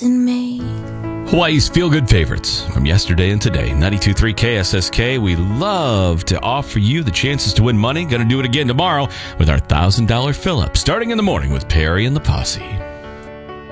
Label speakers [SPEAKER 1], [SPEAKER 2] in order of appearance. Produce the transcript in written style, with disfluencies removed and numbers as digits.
[SPEAKER 1] in me.
[SPEAKER 2] Hawaii's feel-good favorites from yesterday and today. 92.3 KSSK. We love to offer you the chances to win money. Going to do it again tomorrow with our $1,000 fill-up, starting in the morning with Perry and the Posse.